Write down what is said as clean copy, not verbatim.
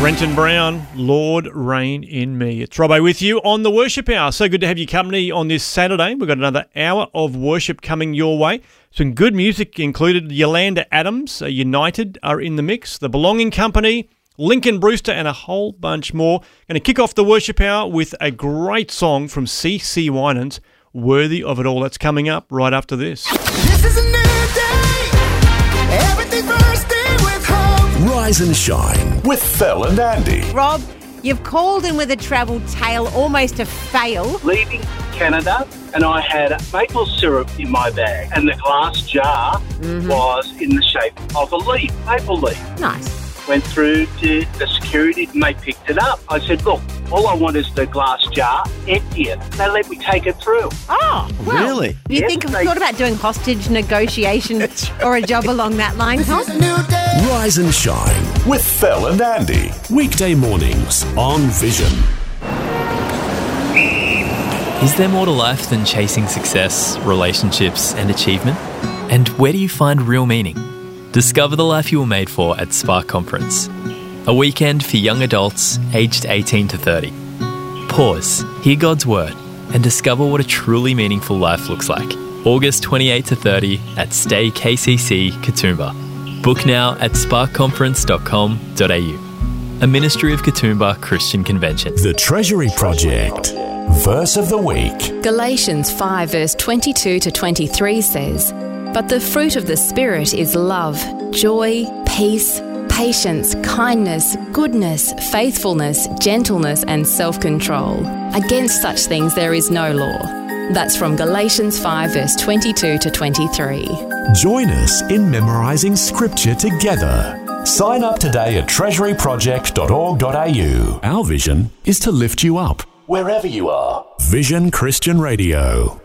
Brenton Brown, Lord Reign in Me. It's Robbo with you on the Worship Hour. So good to have your company on this Saturday. We've got another hour of worship coming your way. Some good music included. Yolanda Adams, United are in the mix. The Belonging Company, Lincoln Brewster, and a whole bunch more. Going to kick off the Worship Hour with a great song from C.C. Winans, Worthy of It All. That's coming up right after this. This is a new day. Everything bursting with hope. Rise and Shine with Phil and Andy. Rob, you've called in with a travel tale, almost a fail. Leaving Canada, and I had maple syrup in my bag, and the glass jar was in the shape of a leaf, maple leaf. Nice. Went through to the security and they picked it up. I said, look, all I want is the glass jar, empty it. They let me take it through. Oh, well, Really? You Yes, think I've they- thought about doing hostage negotiation or a job along that line, This Tom? is a new day. Rise and Shine with Phil and Andy. Weekday mornings on Vision. Is there more to life than chasing success, relationships, and achievement? And where do you find real meaning? Discover the life you were made for at Spark Conference, a weekend for young adults aged 18 to 30. Pause, hear God's word, and discover what a truly meaningful life looks like. August 28 to 30 at Stay KCC, Katoomba. Book now at sparkconference.com.au. A ministry of Katoomba Christian Convention. The Treasury Project. Verse of the week. Galatians 5 verse 22 to 23 says, "But the fruit of the Spirit is love, joy, peace, patience, kindness, goodness, faithfulness, gentleness, and self-control. Against such things there is no law." That's from Galatians 5 verse 22 to 23. Join us in memorising scripture together. Sign up today at treasuryproject.org.au. Our vision is to lift you up wherever you are. Vision Christian Radio.